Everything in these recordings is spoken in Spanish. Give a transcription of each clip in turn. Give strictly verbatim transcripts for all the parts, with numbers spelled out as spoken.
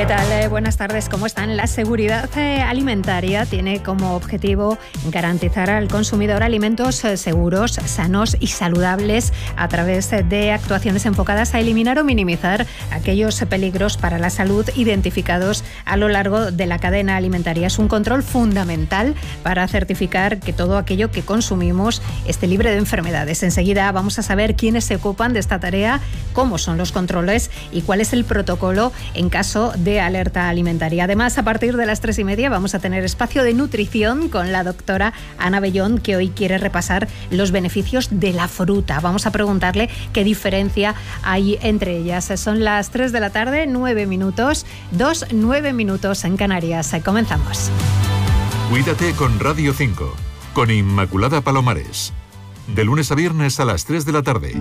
¿Qué tal? Eh, buenas tardes, ¿cómo están? La seguridad eh, alimentaria tiene como objetivo garantizar al consumidor alimentos eh, seguros, sanos y saludables a través de actuaciones enfocadas a eliminar o minimizar aquellos peligros para la salud identificados a lo largo de la cadena alimentaria. Es un control fundamental para certificar que todo aquello que consumimos esté libre de enfermedades. Enseguida vamos a saber quiénes se ocupan de esta tarea, cómo son los controles y cuál es el protocolo en caso de alerta alimentaria. Además, a partir de las tres y media vamos a tener espacio de nutrición con la doctora Ana Bellón, que hoy quiere repasar los beneficios de la fruta. Vamos a preguntarle qué diferencia hay entre ellas. Son las tres de la tarde, nueve minutos, dos, nueve minutos en Canarias. Comenzamos. Cuídate con Radio cinco, con Inmaculada Palomares. De lunes a viernes a las tres de la tarde.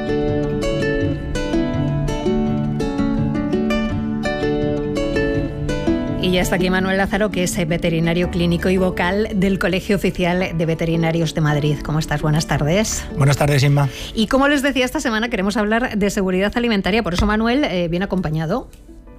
Y ya está aquí Manuel Lázaro, que es veterinario clínico y vocal del Colegio Oficial de Veterinarios de Madrid. ¿Cómo estás? Buenas tardes. Buenas tardes, Inma. Y como les decía, esta semana queremos hablar de seguridad alimentaria, por eso Manuel eh, viene acompañado.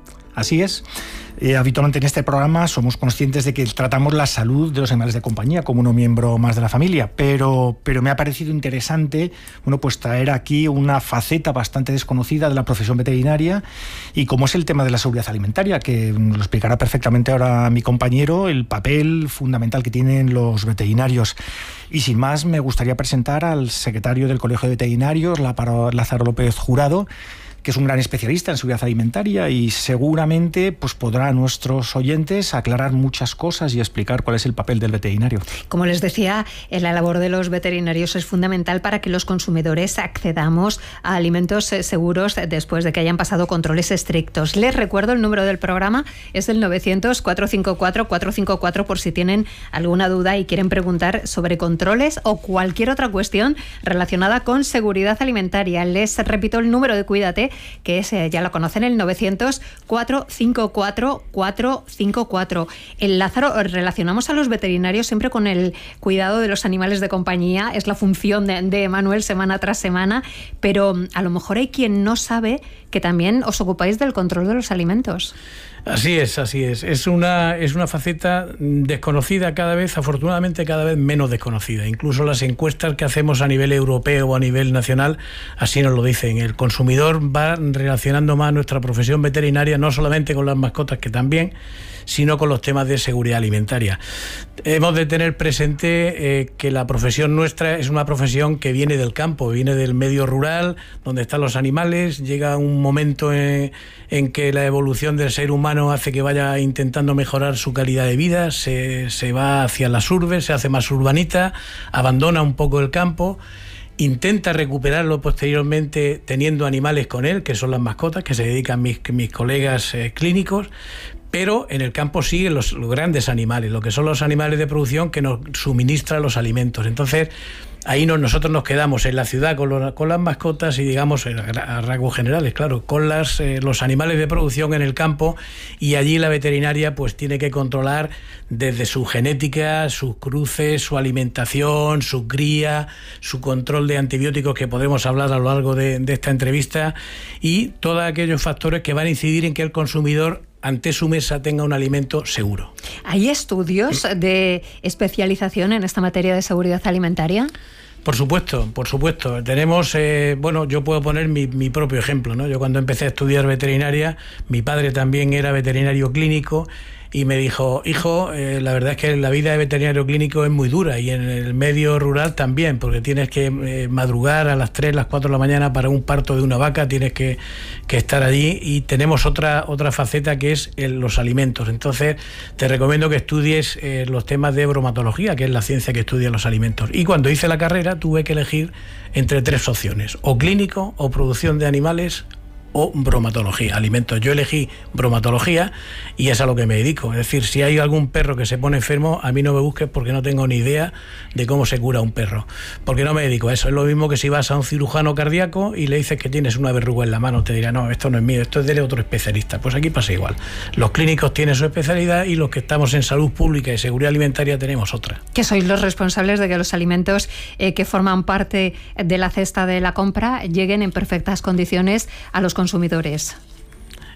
Así es. Eh, habitualmente en este programa somos conscientes de que tratamos la salud de los animales de compañía como un miembro más de la familia, pero, pero me ha parecido interesante bueno, pues traer aquí una faceta bastante desconocida de la profesión veterinaria, y como es el tema de la seguridad alimentaria, que lo explicará perfectamente ahora mi compañero, el papel fundamental que tienen los veterinarios. Y sin más, me gustaría presentar al secretario del Colegio de Veterinarios, Lázaro López Jurado, que es un gran especialista en seguridad alimentaria y seguramente pues, podrá a nuestros oyentes aclarar muchas cosas y explicar cuál es el papel del veterinario. Como les decía, la labor de los veterinarios es fundamental para que los consumidores accedamos a alimentos seguros después de que hayan pasado controles estrictos. Les recuerdo, el número del programa es el novecientos, cuatrocientos cincuenta y cuatro, cuatrocientos cincuenta y cuatro por si tienen alguna duda y quieren preguntar sobre controles o cualquier otra cuestión relacionada con seguridad alimentaria. Les repito el número de Cuídate, que es, ya lo conocen, el novecientos, cuatrocientos cincuenta y cuatro, cuatrocientos cincuenta y cuatro. El Lázaro, relacionamos a los veterinarios siempre con el cuidado de los animales de compañía, es la función de, de Manuel semana tras semana, pero a lo mejor hay quien no sabe que también os ocupáis del control de los alimentos. Así es, así es. Es una, es una faceta desconocida cada vez, afortunadamente cada vez menos desconocida. Incluso las encuestas que hacemos a nivel europeo o a nivel nacional así nos lo dicen. El consumidor va relacionando más nuestra profesión veterinaria, no solamente con las mascotas, que también, sino con los temas de seguridad alimentaria. Hemos de tener presente eh, que la profesión nuestra es una profesión que viene del campo, viene del medio rural, donde están los animales. Llega un momento en, en que la evolución del ser humano hace que vaya intentando mejorar su calidad de vida, se, se va hacia las urbes, se hace más urbanita, abandona un poco el campo, intenta recuperarlo posteriormente teniendo animales con él, que son las mascotas, que se dedican mis, mis colegas eh, clínicos. Pero en el campo siguen los, los grandes animales, lo que son los animales de producción que nos suministran los alimentos. Entonces, ahí no, nosotros nos quedamos en la ciudad con, los, con las mascotas y, digamos, a rasgos generales, claro, con las, eh, los animales de producción en el campo, y allí la veterinaria pues tiene que controlar desde su genética, sus cruces, su alimentación, su cría, su control de antibióticos, que podremos hablar a lo largo de, de esta entrevista, y todos aquellos factores que van a incidir en que el consumidor ante su mesa tenga un alimento seguro. ¿Hay estudios de especialización en esta materia de seguridad alimentaria? Por supuesto, por supuesto. Tenemos, eh, bueno, yo puedo poner mi, mi propio ejemplo, ¿no? Yo cuando empecé a estudiar veterinaria, mi padre también era veterinario clínico, y me dijo, hijo, eh, la verdad es que la vida de veterinario clínico es muy dura, y en el medio rural también, porque tienes que eh, madrugar a las tres, las cuatro de la mañana para un parto de una vaca, tienes que, que estar allí, y tenemos otra, otra faceta que es el, los alimentos. Entonces te recomiendo que estudies eh, los temas de bromatología, que es la ciencia que estudia los alimentos. Y cuando hice la carrera tuve que elegir entre tres opciones: o clínico, o producción de animales, o bromatología, alimentos. Yo elegí bromatología y es a lo que me dedico. Es decir, si hay algún perro que se pone enfermo, a mí no me busques, porque no tengo ni idea de cómo se cura un perro, porque no me dedico a eso. Es lo mismo que si vas a un cirujano cardíaco y le dices que tienes una verruga en la mano, te dirá, no, esto no es mío, esto es de otro especialista. Pues aquí pasa igual. Los clínicos tienen su especialidad y los que estamos en salud pública y seguridad alimentaria tenemos otra. Que sois los responsables de que los alimentos eh, que forman parte de la cesta de la compra lleguen en perfectas condiciones a los consumidores.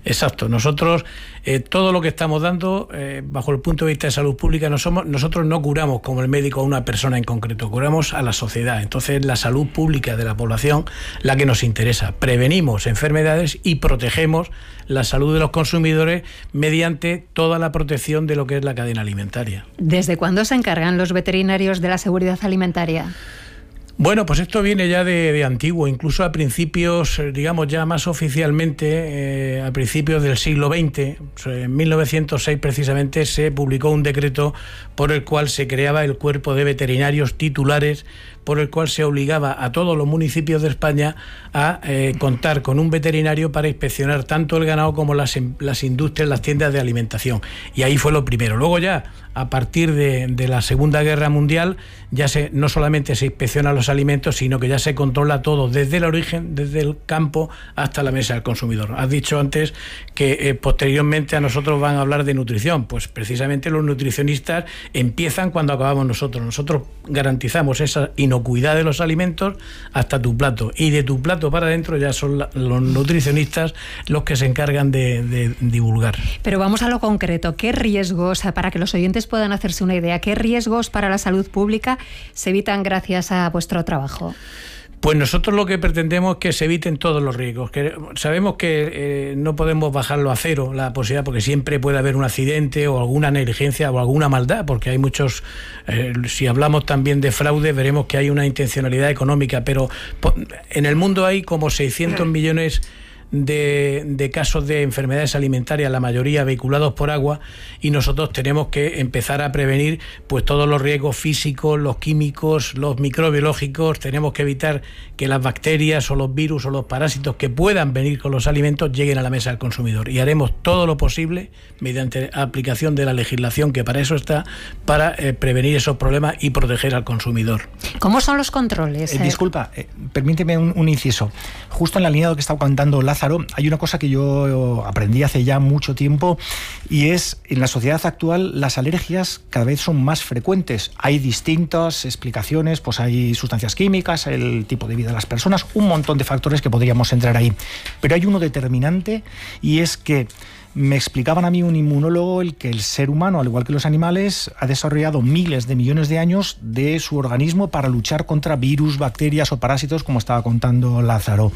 Exacto. Nosotros, eh, todo lo que estamos dando, eh, bajo el punto de vista de salud pública, no somos, nosotros no curamos como el médico a una persona en concreto, curamos a la sociedad. Entonces, la salud pública de la población la que nos interesa. Prevenimos enfermedades y protegemos la salud de los consumidores mediante toda la protección de lo que es la cadena alimentaria. ¿Desde cuándo se encargan los veterinarios de la seguridad alimentaria? Bueno, pues esto viene ya de, de antiguo, incluso a principios, digamos ya más oficialmente, eh, a principios del siglo veinte, en mil novecientos seis precisamente, se publicó un decreto por el cual se creaba el cuerpo de veterinarios titulares, por el cual se obligaba a todos los municipios de España a eh, contar con un veterinario para inspeccionar tanto el ganado como las, las industrias, las tiendas de alimentación. Y ahí fue lo primero. Luego ya, a partir de, de la Segunda Guerra Mundial, ya se, no solamente se inspeccionan los alimentos, sino que ya se controla todo, desde el origen, desde el campo hasta la mesa del consumidor. Has dicho antes que eh, posteriormente a nosotros van a hablar de nutrición. Pues precisamente los nutricionistas empiezan cuando acabamos nosotros. Nosotros garantizamos esa inocuidad de los alimentos hasta tu plato, y de tu plato para adentro ya son la, los nutricionistas los que se encargan de, de divulgar. Pero vamos a lo concreto. ¿Qué riesgos, para que los oyentes puedan hacerse una idea, qué riesgos para la salud pública se evitan gracias a vuestro trabajo? Pues nosotros lo que pretendemos es que se eviten todos los riesgos. Que sabemos que eh, no podemos bajarlo a cero la posibilidad, porque siempre puede haber un accidente o alguna negligencia o alguna maldad, porque hay muchos, eh, si hablamos también de fraude, veremos que hay una intencionalidad económica, pero en el mundo hay como seiscientos millones De, de casos de enfermedades alimentarias, la mayoría vehiculados por agua, y nosotros tenemos que empezar a prevenir pues todos los riesgos físicos, los químicos, los microbiológicos. Tenemos que evitar que las bacterias o los virus o los parásitos que puedan venir con los alimentos lleguen a la mesa del consumidor, y haremos todo lo posible mediante aplicación de la legislación que para eso está, para eh, prevenir esos problemas y proteger al consumidor. ¿Cómo son los controles? Eh, disculpa, eh, permíteme un, un inciso. Justo en la línea de lo que estaba contando Lázaro, hay una cosa que yo aprendí hace ya mucho tiempo, y es, en la sociedad actual las alergias cada vez son más frecuentes. Hay distintas explicaciones, pues hay sustancias químicas, el tipo de vida de las personas, un montón de factores que podríamos entrar ahí. Pero hay uno determinante, y es que me explicaban a mí un inmunólogo el que el ser humano, al igual que los animales, ha desarrollado miles de millones de años de su organismo para luchar contra virus, bacterias o parásitos, como estaba contando Lázaro.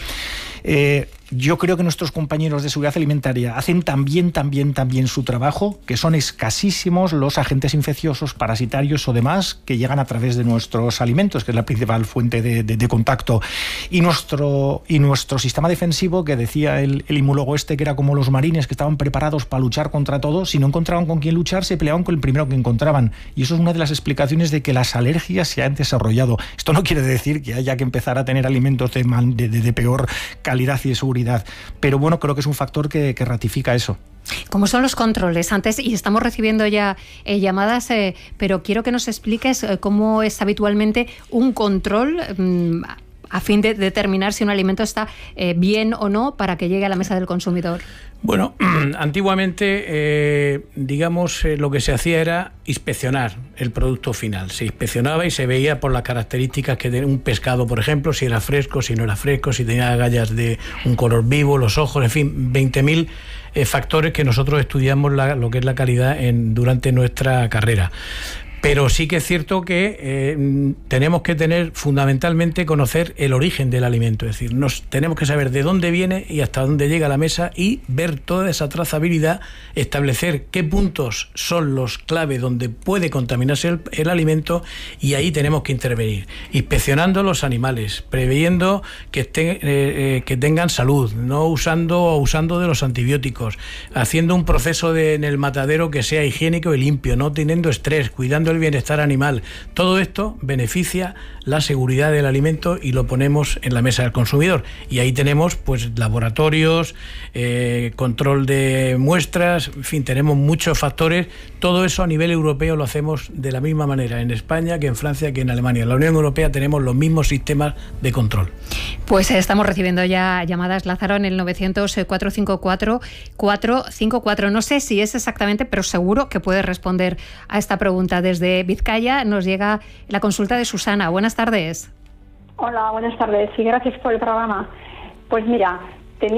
Eh, yo creo que nuestros compañeros de seguridad alimentaria hacen también, también, también su trabajo, que son escasísimos los agentes infecciosos, parasitarios o demás que llegan a través de nuestros alimentos, que es la principal fuente de, de, de contacto. Y nuestro, y nuestro sistema defensivo, que decía el, el inmunólogo este, que era como los marines, que estaban preparados para luchar contra todo, si no encontraban con quién luchar, se peleaban con el primero que encontraban. Y eso es una de las explicaciones de que las alergias se han desarrollado. Esto no quiere decir que haya que empezar a tener alimentos de, mal, de, de, de peor calidad y de seguridad, pero bueno, creo que es un factor que, que ratifica eso. ¿Cómo son los controles? Antes, y estamos recibiendo ya eh, llamadas, eh, pero quiero que nos expliques eh, cómo es habitualmente un control mmm, a fin de determinar si un alimento está eh, bien o no para que llegue a la mesa del consumidor. Bueno, antiguamente, eh, digamos, eh, lo que se hacía era inspeccionar el producto final. Se inspeccionaba y se veía por las características que tenía un pescado, por ejemplo, si era fresco, si no era fresco, si tenía agallas de un color vivo, los ojos, en fin, veinte mil eh, factores que nosotros estudiamos la, lo que es la calidad en, durante nuestra carrera. Pero sí que es cierto que eh, tenemos que tener, fundamentalmente, conocer el origen del alimento. Es decir, nos tenemos que saber de dónde viene y hasta dónde llega a la mesa, y ver toda esa trazabilidad, establecer qué puntos son los clave donde puede contaminarse el, el alimento, y ahí tenemos que intervenir, inspeccionando los animales, previendo que, estén, eh, eh, que tengan salud, no usando o usando de los antibióticos, haciendo un proceso de, en el matadero que sea higiénico y limpio, no teniendo estrés, cuidando el bienestar animal. Todo esto beneficia la seguridad del alimento y lo ponemos en la mesa del consumidor. Y ahí tenemos pues laboratorios, eh, control de muestras, en fin, tenemos muchos factores. Todo eso a nivel europeo lo hacemos de la misma manera en España que en Francia, que en Alemania. En la Unión Europea tenemos los mismos sistemas de control. Pues estamos recibiendo ya llamadas, Lázaro, en el novecientos, cuatrocientos cincuenta y cuatro, cuatrocientos cincuenta y cuatro. No sé si es exactamente, pero seguro que puede responder a esta pregunta. Desde Vizcaya nos llega la consulta de Susana. Buenas tardes. Hola, buenas tardes y gracias por el programa. Pues mira, tenía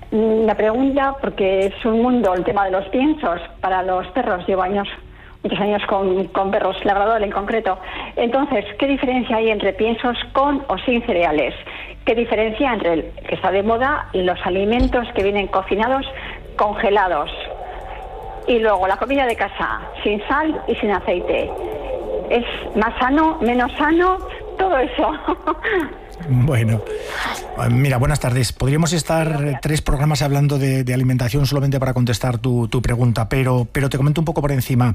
La pregunta, porque es un mundo el tema de los piensos para los perros. Llevo años, muchos años con, con perros labrador en concreto. Entonces, ¿qué diferencia hay entre piensos con o sin cereales? ¿Qué diferencia entre el que está de moda y los alimentos que vienen cocinados, congelados? Y luego la comida de casa, sin sal y sin aceite. ¿Es más sano, menos sano? Todo eso. Bueno, mira, buenas tardes. Podríamos estar tres programas hablando de, de alimentación solamente para contestar tu, tu pregunta, pero, pero te comento un poco por encima.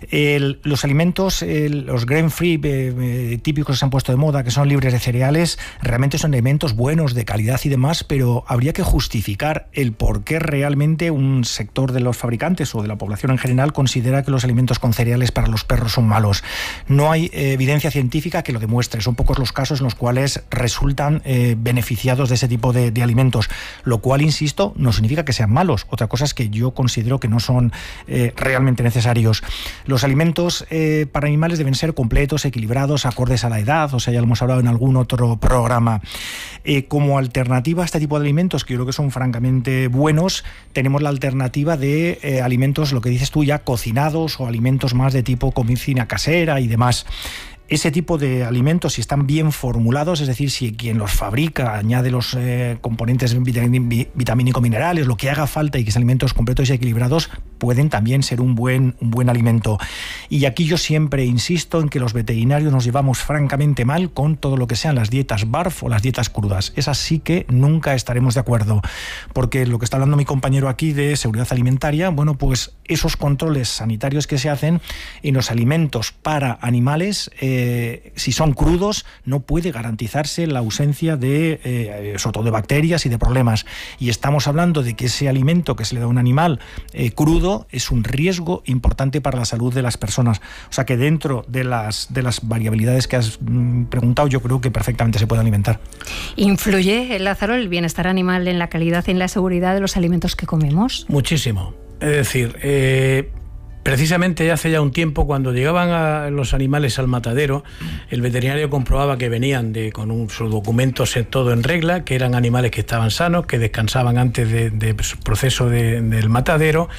El, los alimentos, el, los grain-free eh, eh, típicos que se han puesto de moda, que son libres de cereales, realmente son alimentos buenos, de calidad y demás, pero habría que justificar el por qué realmente un sector de los fabricantes o de la población en general considera que los alimentos con cereales para los perros son malos. No hay eh, evidencia científica que lo demuestre. Son pocos los casos en los cuales resultan eh, beneficiados de ese tipo de, de alimentos, lo cual, insisto, no significa que sean malos. Otra cosa es que yo considero que no son eh, realmente necesarios. Los alimentos eh, para animales deben ser completos, equilibrados, acordes a la edad, o sea, ya lo hemos hablado en algún otro programa. Eh, como alternativa a este tipo de alimentos, que yo creo que son francamente buenos, tenemos la alternativa de eh, alimentos, lo que dices tú, ya cocinados, o alimentos más de tipo cocina casera y demás. Ese tipo de alimentos, si están bien formulados, es decir, si quien los fabrica añade los eh, componentes vitamínico-minerales, lo que haga falta, y que sean alimentos completos y equilibrados, pueden también ser un buen, un buen alimento. Y aquí yo siempre insisto en que los veterinarios nos llevamos francamente mal con todo lo que sean las dietas B A R F o las dietas crudas. Esas sí que nunca estaremos de acuerdo, porque lo que está hablando mi compañero aquí de seguridad alimentaria, bueno, pues esos controles sanitarios que se hacen en los alimentos para animales, eh, Eh, si son crudos, no puede garantizarse la ausencia de, eh, sobre todo de bacterias y de problemas. Y estamos hablando de que ese alimento que se le da a un animal eh, crudo es un riesgo importante para la salud de las personas. O sea que dentro de las, de las variabilidades que has mm, preguntado, yo creo que perfectamente se puede alimentar. ¿Influye, Lázaro, el bienestar animal en la calidad y en la seguridad de los alimentos que comemos? Muchísimo. Es decir, eh, precisamente hace ya un tiempo, cuando llegaban a los animales al matadero, el veterinario comprobaba que venían de, con un, sus documentos en todo en regla, que eran animales que estaban sanos, que descansaban antes del de, de proceso de, del matadero.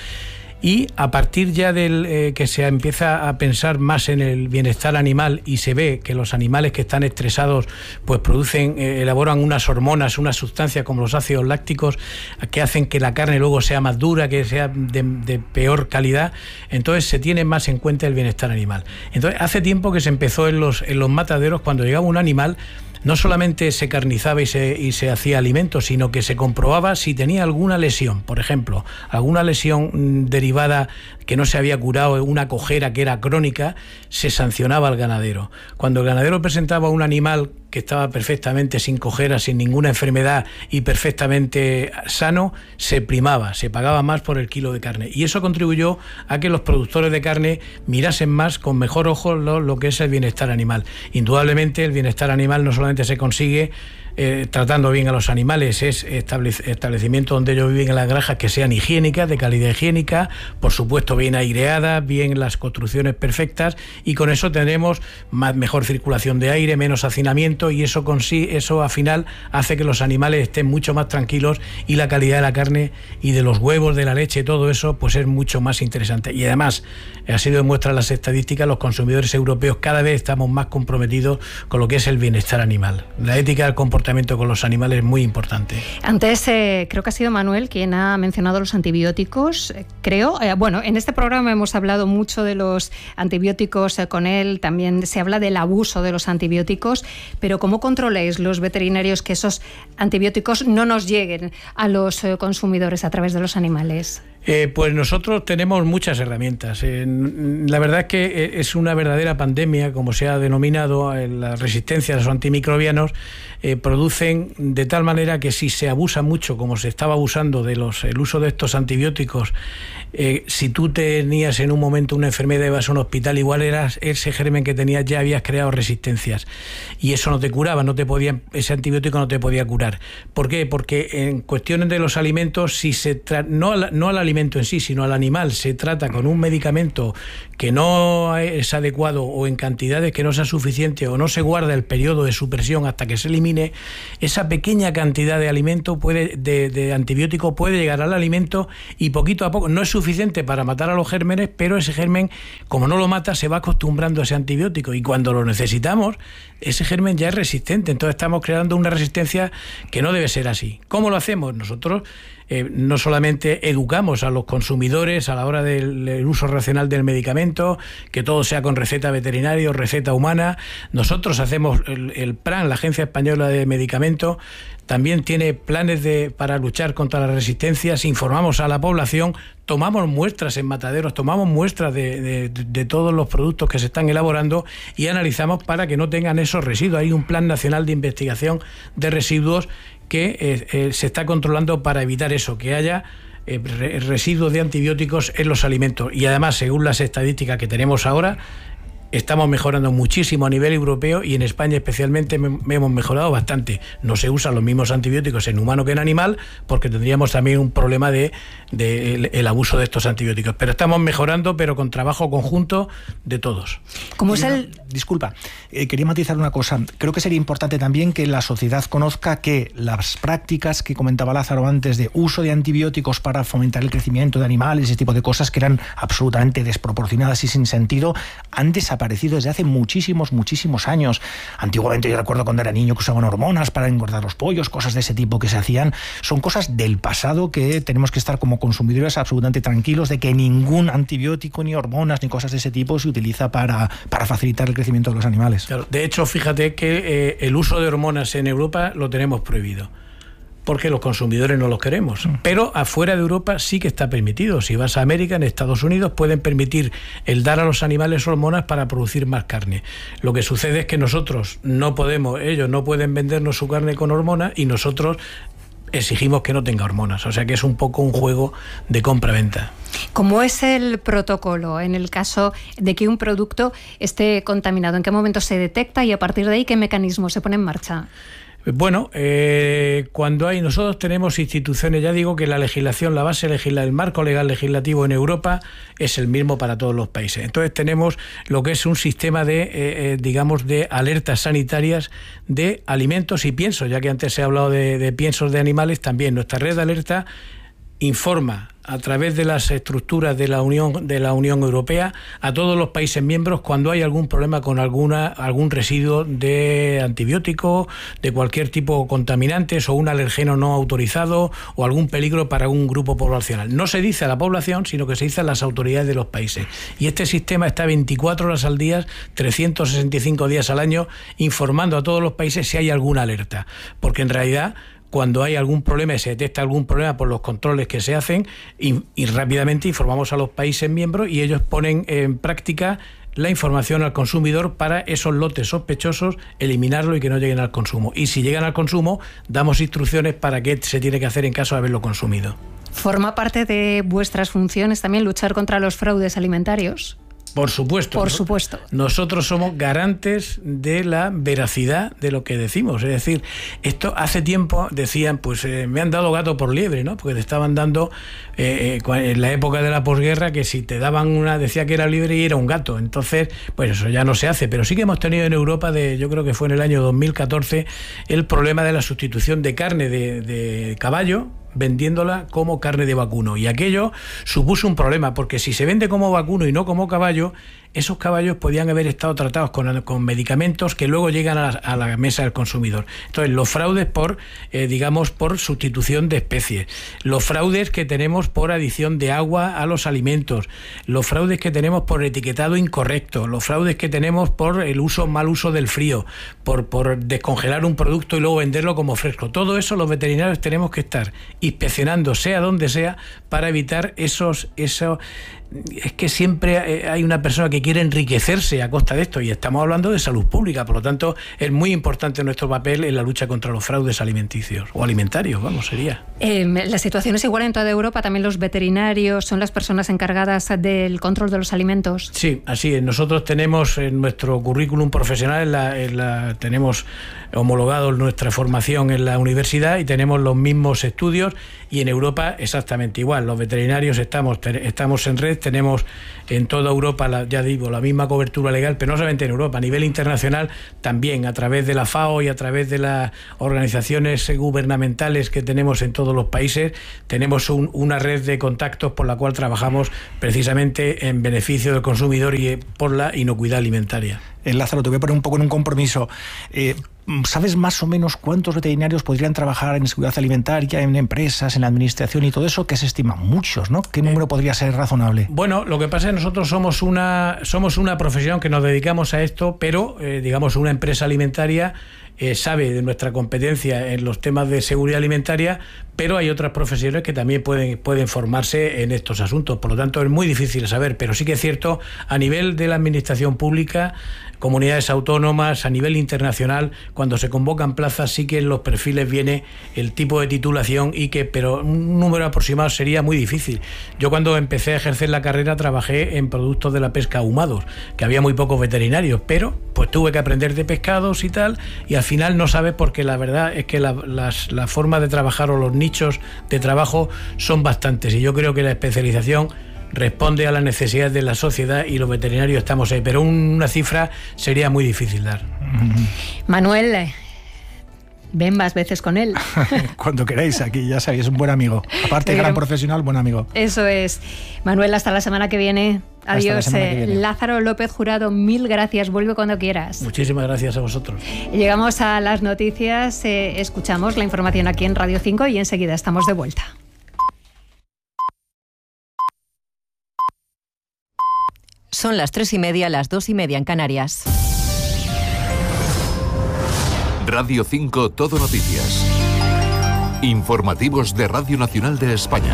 Y a partir ya del eh, que se empieza a pensar más en el bienestar animal, y se ve que los animales que están estresados pues producen, eh, elaboran unas hormonas, unas sustancias como los ácidos lácticos, que hacen que la carne luego sea más dura, que sea de, de peor calidad. Entonces se tiene más en cuenta el bienestar animal. Entonces hace tiempo que se empezó en los, en los mataderos, cuando llegaba un animal, no solamente se carnizaba y se, y se hacía alimento, sino que se comprobaba si tenía alguna lesión, por ejemplo, alguna lesión derivada que no se había curado, una cojera que era crónica, se sancionaba al ganadero. Cuando el ganadero presentaba un animal que estaba perfectamente sin cojera, sin ninguna enfermedad y perfectamente sano, se primaba, se pagaba más por el kilo de carne. Y eso contribuyó a que los productores de carne mirasen más, con mejor ojo, lo, lo que es el bienestar animal. Indudablemente el bienestar animal no solamente se consigue eh, tratando bien a los animales, es establec- establecimientos donde ellos viven en las granjas que sean higiénicas, de calidad higiénica, por supuesto bien aireadas, bien las construcciones perfectas, y con eso tendremos más, mejor circulación de aire, menos hacinamiento, y eso con sí, eso al final hace que los animales estén mucho más tranquilos, y la calidad de la carne y de los huevos, de la leche, todo eso pues es mucho más interesante. Y además, ha sido demuestran las estadísticas, los consumidores europeos cada vez estamos más comprometidos con lo que es el bienestar animal. La ética del comportamiento con los animales es muy importante. Antes eh, creo que ha sido Manuel quien ha mencionado los antibióticos, eh, creo. Eh, bueno, en este programa hemos hablado mucho de los antibióticos eh, con él, también se habla del abuso de los antibióticos, pero ¿cómo controláis los veterinarios que esos antibióticos no nos lleguen a los eh, consumidores a través de los animales? Eh, pues nosotros tenemos muchas herramientas. Eh, la verdad es que es una verdadera pandemia, como se ha denominado. Eh, la resistencia a los antimicrobianos eh, producen de tal manera que si se abusa mucho, como se estaba abusando de los el uso de estos antibióticos, eh, si tú tenías en un momento una enfermedad y ibas a un hospital, igual eras ese germen que tenías, ya habías creado resistencias, y eso no no te curaba, no te podía, ese antibiótico no te podía curar. ¿Por qué? Porque en cuestiones de los alimentos, si se tra- no, al, no al alimento en sí, sino al animal, se trata con un medicamento que no es adecuado o en cantidades que no sea suficiente o no se guarda el periodo de supresión hasta que se elimine, esa pequeña cantidad de alimento puede, de, de antibiótico puede llegar al alimento y poquito a poco, no es suficiente para matar a los gérmenes, pero ese germen, como no lo mata, se va acostumbrando a ese antibiótico y cuando lo necesitamos, ese germen ya es resistente. Entonces estamos creando una resistencia que no debe ser así. ¿Cómo lo hacemos? Nosotros Eh, no solamente educamos a los consumidores a la hora del, del uso racional del medicamento, que todo sea con receta veterinaria o receta humana. Nosotros hacemos el, el P R A N, la Agencia Española de Medicamentos, también tiene planes de, para luchar contra las resistencias, informamos a la población, tomamos muestras en mataderos, tomamos muestras de, de, de todos los productos que se están elaborando y analizamos para que no tengan esos residuos. Hay un plan nacional de investigación de residuos que eh, eh, se está controlando para evitar eso, que haya eh, re- residuos de antibióticos en los alimentos. Y además, según las estadísticas que tenemos ahora, estamos mejorando muchísimo a nivel europeo y en España especialmente me, me hemos mejorado bastante. No se usan los mismos antibióticos en humano que en animal porque tendríamos también un problema de, de el, el abuso de estos antibióticos. Pero estamos mejorando, pero con trabajo conjunto de todos. ¿Cómo es el...? Disculpa, eh, quería matizar una cosa. Creo que sería importante también que la sociedad conozca que las prácticas que comentaba Lázaro antes de uso de antibióticos para fomentar el crecimiento de animales, ese tipo de cosas que eran absolutamente desproporcionadas y sin sentido, han desaparecido aparecido desde hace muchísimos, muchísimos años. Antiguamente yo recuerdo cuando era niño que usaban hormonas para engordar los pollos, cosas de ese tipo que se hacían. Son cosas del pasado que tenemos que estar como consumidores absolutamente tranquilos de que ningún antibiótico, ni hormonas, ni cosas de ese tipo se utiliza para, para facilitar el crecimiento de los animales. Claro, de hecho, fíjate que eh, el uso de hormonas en Europa lo tenemos prohibido, porque los consumidores no los queremos. Pero afuera de Europa sí que está permitido. Si vas a América, en Estados Unidos, pueden permitir el dar a los animales hormonas para producir más carne. Lo que sucede es que nosotros no podemos, ellos no pueden vendernos su carne con hormonas y nosotros exigimos que no tenga hormonas. O sea que es un poco un juego de compra-venta. ¿Cómo es el protocolo en el caso de que un producto esté contaminado? ¿En qué momento se detecta y a partir de ahí qué mecanismo se pone en marcha? Bueno, eh, cuando hay, nosotros tenemos instituciones, ya digo que la legislación, la base legislativa, el marco legal legislativo en Europa es el mismo para todos los países. Entonces tenemos lo que es un sistema de, eh, eh, digamos, de alertas sanitarias de alimentos y piensos, ya que antes se ha hablado de, de piensos de animales, también nuestra red de alerta informa a través de las estructuras de la Unión de la Unión Europea a todos los países miembros cuando hay algún problema con alguna algún residuo de antibiótico, de cualquier tipo de contaminantes o un alergeno no autorizado o algún peligro para un grupo poblacional. No se dice a la población, sino que se dice a las autoridades de los países. Y este sistema está veinticuatro horas al día, trescientos sesenta y cinco días al año, informando a todos los países si hay alguna alerta. Porque en realidad, cuando hay algún problema y se detecta algún problema por los controles que se hacen, y, y rápidamente informamos a los países miembros y ellos ponen en práctica la información al consumidor para esos lotes sospechosos, eliminarlo y que no lleguen al consumo. Y si llegan al consumo, damos instrucciones para qué se tiene que hacer en caso de haberlo consumido. ¿Forma parte de vuestras funciones también luchar contra los fraudes alimentarios? Por supuesto. Por supuesto. Nosotros somos garantes de la veracidad de lo que decimos. Es decir, esto hace tiempo decían, pues eh, me han dado gato por liebre, ¿no? Porque te estaban dando, eh, en la época de la posguerra, que si te daban una, decía que era libre y era un gato. Entonces, pues eso ya no se hace. Pero sí que hemos tenido en Europa, de, yo creo que fue en el año dos mil catorce, el problema de la sustitución de carne de, de caballo, vendiéndola como carne de vacuno, y aquello supuso un problema, porque si se vende como vacuno y no como caballo, esos caballos podían haber estado tratados con, con medicamentos que luego llegan a la, a la mesa del consumidor. Entonces, los fraudes por, eh, digamos, por sustitución de especies, los fraudes que tenemos por adición de agua a los alimentos, los fraudes que tenemos por etiquetado incorrecto, los fraudes que tenemos por el uso, mal uso del frío, por, por descongelar un producto y luego venderlo como fresco. Todo eso los veterinarios tenemos que estar inspeccionando, sea donde sea, para evitar esos, esos es que siempre hay una persona que quiere enriquecerse a costa de esto, y estamos hablando de salud pública. Por lo tanto, es muy importante nuestro papel en la lucha contra los fraudes alimenticios o alimentarios, vamos, sería. Eh, la situación es igual en toda Europa. También los veterinarios son las personas encargadas del control de los alimentos. Sí, así es. Nosotros tenemos en nuestro currículum profesional, en la, en la, tenemos homologado nuestra formación en la universidad y tenemos los mismos estudios, y en Europa exactamente igual. Los veterinarios estamos, estamos en red, tenemos en toda Europa, la, ya digo, la misma cobertura legal, pero no solamente en Europa, a nivel internacional también, a través de la FAO y a través de las organizaciones gubernamentales que tenemos en todos los países, tenemos un, una red de contactos por la cual trabajamos precisamente en beneficio del consumidor y por la inocuidad alimentaria. Eh, Lázaro, te voy a poner un poco en un compromiso. Eh, ¿Sabes más o menos cuántos veterinarios podrían trabajar en seguridad alimentaria, en empresas, en la administración y todo eso? Que se estiman muchos, ¿no? ¿Qué número podría ser razonable? Bueno, lo que pasa es que nosotros somos una, somos una profesión que nos dedicamos a esto, pero, eh, digamos, una empresa alimentaria eh, sabe de nuestra competencia en los temas de seguridad alimentaria, pero hay otras profesiones que también pueden, pueden formarse en estos asuntos. Por lo tanto, es muy difícil saber, pero sí que es cierto, a nivel de la administración pública, comunidades autónomas, a nivel internacional, cuando se convocan plazas, sí que en los perfiles viene el tipo de titulación, y que, pero un número aproximado sería muy difícil. Yo cuando empecé a ejercer la carrera trabajé en productos de la pesca ahumados, que había muy pocos veterinarios, pero pues tuve que aprender de pescados y tal, y al final no sabes, porque la verdad es que la, las, la forma de trabajar o los nichos de trabajo son bastantes, y yo creo que la especialización responde a las necesidades de la sociedad, y los veterinarios estamos ahí, pero una cifra sería muy difícil dar. Manuel, ven más veces con él. Cuando queráis, aquí ya sabéis, es un buen amigo. Aparte, gran profesional, buen amigo. Eso es. Manuel, hasta la semana que viene. Adiós. Eh, que viene. Lázaro López Jurado, mil gracias. Vuelve cuando quieras. Muchísimas gracias a vosotros. Llegamos a las noticias, eh, escuchamos la información aquí en Radio cinco y enseguida estamos de vuelta. Son las tres y media, las dos y media en Canarias. Radio cinco Todo Noticias. Informativos de Radio Nacional de España.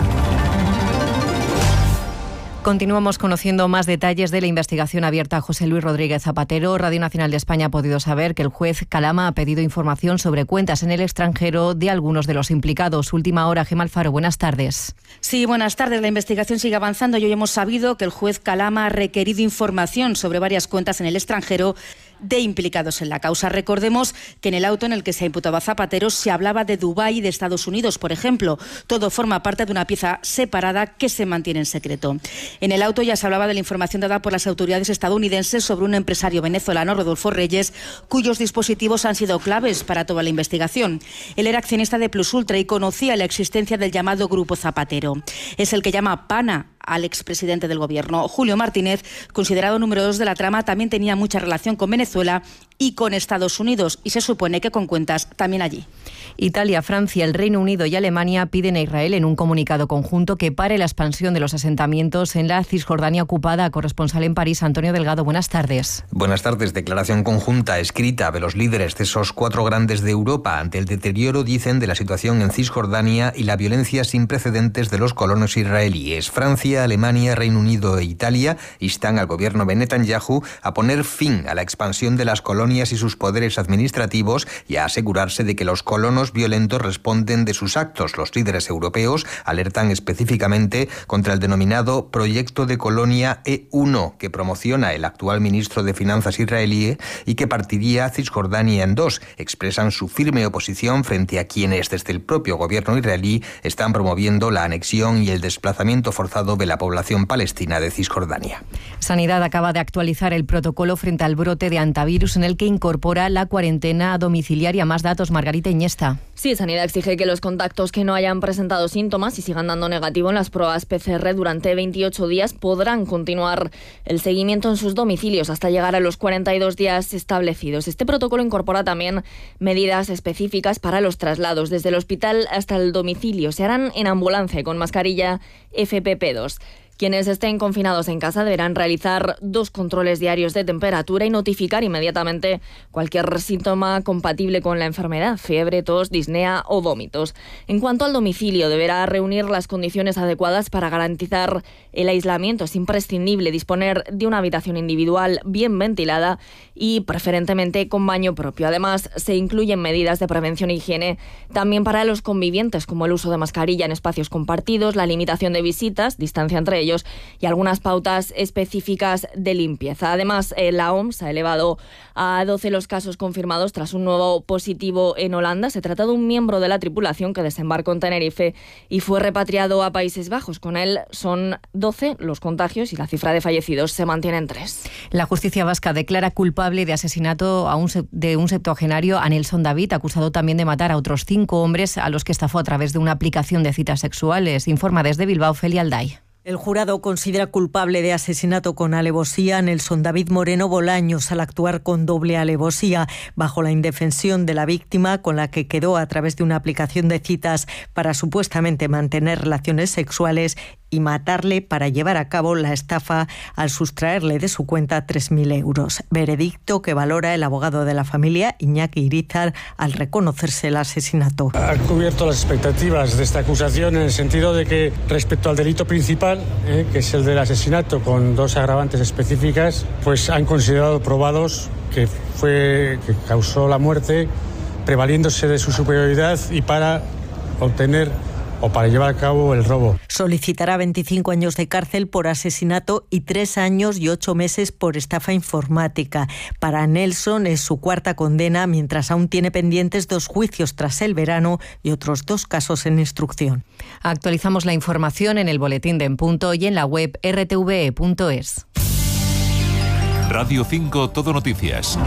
Continuamos conociendo más detalles de la investigación abierta a José Luis Rodríguez Zapatero. Radio Nacional de España ha podido saber que el juez Calama ha pedido información sobre cuentas en el extranjero de algunos de los implicados. Última hora, Gemma Alfaro, buenas tardes. Sí, buenas tardes. La investigación sigue avanzando y hoy hemos sabido que el juez Calama ha requerido información sobre varias cuentas en el extranjero de implicados en la causa. Recordemos que en el auto en el que se imputaba a Zapatero se hablaba de Dubái y de Estados Unidos, por ejemplo. Todo forma parte de una pieza separada que se mantiene en secreto. En el auto ya se hablaba de la información dada por las autoridades estadounidenses sobre un empresario venezolano, Rodolfo Reyes, cuyos dispositivos han sido claves para toda la investigación. Él era accionista de Plus Ultra y conocía la existencia del llamado Grupo Zapatero. Es el que llama PANA al expresidente del gobierno. Julio Martínez, considerado número dos de la trama, también tenía mucha relación con Venezuela y con Estados Unidos, y se supone que con cuentas también allí. Italia, Francia, el Reino Unido y Alemania piden a Israel en un comunicado conjunto que pare la expansión de los asentamientos en la Cisjordania ocupada. Corresponsal en París, Antonio Delgado, buenas tardes. Buenas tardes. Declaración conjunta escrita de los líderes de esos cuatro grandes de Europa ante el deterioro, dicen, de la situación en Cisjordania y la violencia sin precedentes de los colonos israelíes. Francia, Alemania, Reino Unido e Italia instan al gobierno de Netanyahu a poner fin a la expansión de las colonias y sus poderes administrativos y a asegurarse de que los colonos violentos responden de sus actos. Los líderes europeos alertan específicamente contra el denominado Proyecto de Colonia E uno, que promociona el actual ministro de Finanzas israelí y que partiría a Cisjordania en dos. Expresan su firme oposición frente a quienes desde el propio gobierno israelí están promoviendo la anexión y el desplazamiento forzado de la población palestina de Cisjordania. Sanidad acaba de actualizar el protocolo frente al brote de hantavirus en el que incorpora la cuarentena domiciliaria. Más datos, Margarita Iniesta. Sí, Sanidad exige que los contactos que no hayan presentado síntomas y sigan dando negativo en las pruebas P C R durante veintiocho días podrán continuar el seguimiento en sus domicilios hasta llegar a los cuarenta y dos días establecidos. Este protocolo incorpora también medidas específicas para los traslados desde el hospital hasta el domicilio. Se harán en ambulancia con mascarilla F P P dos. Quienes estén confinados en casa deberán realizar dos controles diarios de temperatura y notificar inmediatamente cualquier síntoma compatible con la enfermedad, fiebre, tos, disnea o vómitos. En cuanto al domicilio, deberá reunir las condiciones adecuadas para garantizar el aislamiento. Es imprescindible disponer de una habitación individual bien ventilada y preferentemente con baño propio. Además, se incluyen medidas de prevención e higiene también para los convivientes, como el uso de mascarilla en espacios compartidos, la limitación de visitas, distancia entre ellos y algunas pautas específicas de limpieza. Además, eh, la O M S ha elevado a doce los casos confirmados tras un nuevo positivo en Holanda. Se trata de un miembro de la tripulación que desembarcó en Tenerife y fue repatriado a Países Bajos. Con él son doce los contagios y la cifra de fallecidos se mantiene en tres. La justicia vasca declara culpable de asesinato a un, de un septuagenario, a Nelson David, acusado también de matar a otros cinco hombres a los que estafó a través de una aplicación de citas sexuales. Informa desde Bilbao Felia Alday. El jurado considera culpable de asesinato con alevosía a Nelson David Moreno Bolaños al actuar con doble alevosía bajo la indefensión de la víctima, con la que quedó a través de una aplicación de citas para supuestamente mantener relaciones sexuales, y matarle para llevar a cabo la estafa al sustraerle de su cuenta tres mil euros. Veredicto que valora el abogado de la familia, Iñaki Irizar, al reconocerse el asesinato. Ha cubierto las expectativas de esta acusación en el sentido de que respecto al delito principal, eh, que es el del asesinato con dos agravantes específicas, pues han considerado probados que fue que causó la muerte prevaliéndose de su superioridad y para obtener o para llevar a cabo el robo. Solicitará veinticinco años de cárcel por asesinato y tres años y ocho meses por estafa informática. Para Nelson es su cuarta condena, mientras aún tiene pendientes dos juicios tras el verano y otros dos casos en instrucción. Actualizamos la información en el boletín de En Punto y en la web r t v e punto es. Radio cinco Todo Noticias.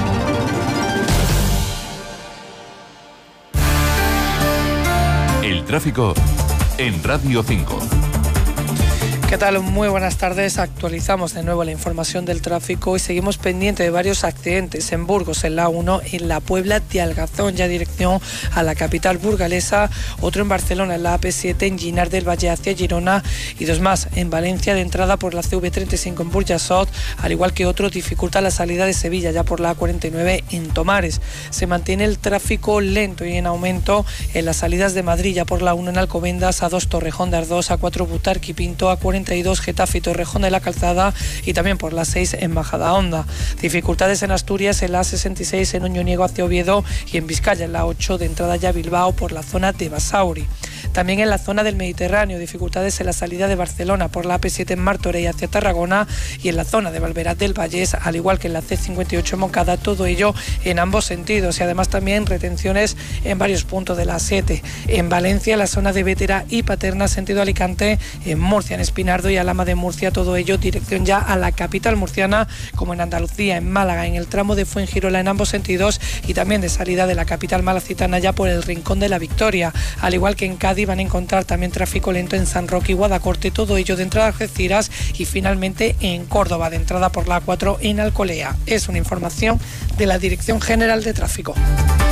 El tráfico en Radio cinco. ¿Qué tal? Muy buenas tardes. Actualizamos de nuevo la información del tráfico y seguimos pendiente de varios accidentes en Burgos, en la A uno, en la Puebla de Algazón, ya dirección a la capital burgalesa, otro en Barcelona, en la A P siete, en Ginar del Valle hacia Girona, y dos más en Valencia de entrada por la C V treinta y cinco en Burjasot, al igual que otro dificulta la salida de Sevilla ya por la A cuarenta y nueve en Tomares. Se mantiene el tráfico lento y en aumento en las salidas de Madrid, ya por la uno en Alcobendas, A dos Torrejón de Ardós, A cuatro Butarque y Pinto, A cuarenta y dos Getafe y Torrejón de la Calzada, y también por la seis en Majadahonda. Dificultades en Asturias en la A sesenta y seis en Oñoniego hacia Oviedo y en Vizcaya en la ocho de entrada ya a Bilbao por la zona de Basauri. También en la zona del Mediterráneo, dificultades en la salida de Barcelona por la A P siete en Martorell hacia Tarragona y en la zona de Valverat del Vallés, al igual que en la C cincuenta y ocho en Moncada, todo ello en ambos sentidos, y además también retenciones en varios puntos de la A siete. En Valencia, en la zona de Bétera y Paterna, sentido Alicante, en Murcia, en Espinardo y Alhama de Murcia, todo ello dirección ya a la capital murciana, como en Andalucía, en Málaga, en el tramo de Fuengirola en ambos sentidos, y también de salida de la capital malacitana ya por el Rincón de la Victoria, al igual que en Cádiz van a encontrar también tráfico lento en San Roque y Guadacorte, todo ello de entrada a Algeciras, y finalmente en Córdoba de entrada por la A cuatro en Alcolea. Es una información de la Dirección General de Tráfico.